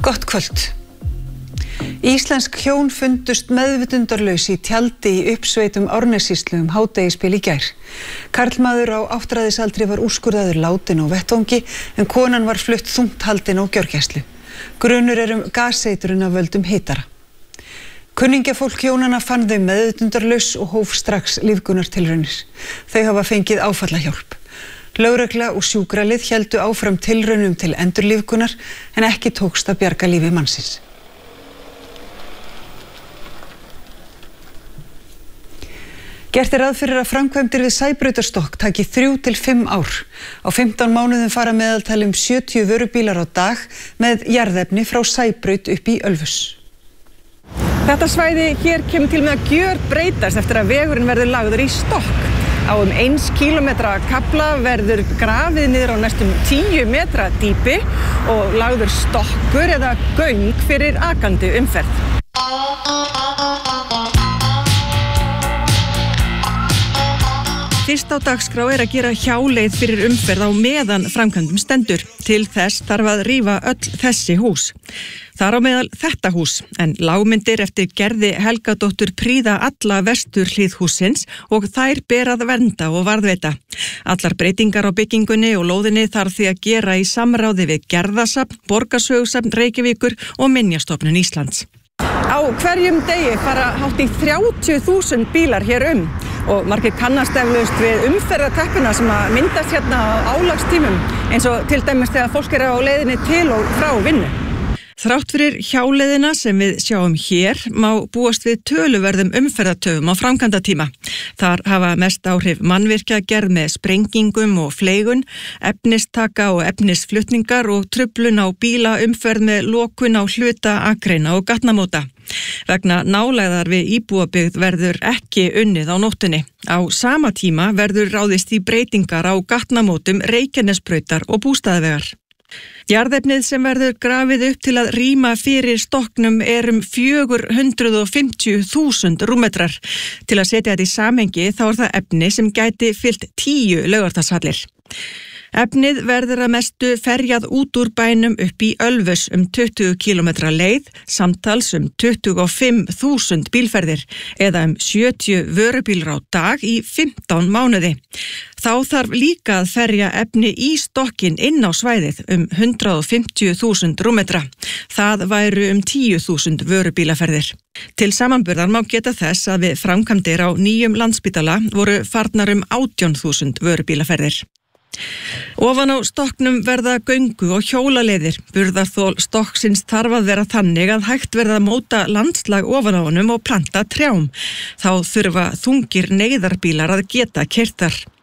Gott kvöld. Íslensk hjón fundust meðvitundarlaus í tjaldi í uppsveitum Árnessýslu hádegisbil í gær. Karlmaður á áttræðisaldri var úrskurðaður látinn á vettvangi en konan var flutt þungt haldin á gjörgæslu. Grunur gaseitrun af völdum hitara. Kunningjafólk hjónanna fann þau meðvitundarlaus og hóf strax lífgunartilraunir. Þau hafa fengið áfallahjálp. Lögregla og sjúkralið héldu áfram tilraunum til endurlífgunar en ekki tókst að bjarga lífi mannsins. Gert ráð fyrir að framkvæmdir við Sæbrautarstokk taki 3 til 5 ár. Á 15 mánuðum fara meðaltali 70 vörubílar á dag með jarðefni frá Sæbraut upp í Ölfus. Þetta svæði hér kemur til með að gjörbreytast eftir að vegurinn verður lagður í stokk. Á 1 kílómetra kafla verður grafið niður á næstum 10 metra dýpi og lagður stokkur eða göng fyrir akandi umferð. Fyrst á dagskrá að gera hjáleið fyrir umferð á meðan framkvæmdum stendur. Til þess þarf að rífa öll þessi hús. Þar á meðal þetta hús, en lágmyndir eftir Gerði Helgadóttur prýða alla vesturhlið hússins og þær ber að vernda og varðveita. Allar breytingar á byggingunni og lóðinni þarf því að gera í samráði við Gerðasafn, Borgarsögusafn Reykjavíkur og Minjastofnun Íslands. Á hverjum degi fara hátt í 30.000 bílar hér og margir kannast eflaust við umferðarteppuna sem að myndast hérna á álagstímum eins og til dæmis þegar fólk á leiðinni til og frá vinnu. Þrátt fyrir hjáleiðina sem við sjáum hér má búast við töluverðum umferðartöfum á framkvæmdatíma. Þar hafa mest áhrif mannvirkjagerð með sprengingum og fleigun, efnistaka og efnisflutningar og truflun á bílaumferð með lokun á hluta akreina og gatnamóta. Vegna nálægðar við íbúabyggð verður ekki unnið á nóttunni. Á sama tíma verður ráðist í breytingar á gatnamótum Reykjanesbrautar og Bústaðavegar. Jarðefnið sem verður grafið upp til að rýma fyrir stokknum 450.000 rúmmetrar. Til að setja þetta í samhengi þá það efni sem gæti fyllt 10 Laugardagshallir. Efnið verður að mestu ferjað út úr bænum upp í Ölfus 20 km leið, samtals 25.000 bílferðir eða 70 vörubílar á dag í 15 mánuði. Þá þarf líka að ferja efni í stokkin inn á svæðið 150.000 rúmmetra. Það væru 10.000 vörubílaferðir. Til samanburðar má geta þess að við framkvæmdir á nýjum Landspítala voru farnar 18.000 vörubílaferðir. Ofan á stokknum verða göngu og hjólaleiðir. Burðarþol stokksins þarf að vera þannig að hægt verða að móta landslag ofan á honum og planta trjám. Þá þurfa þungir neyðarbílar að geta keyrt þar.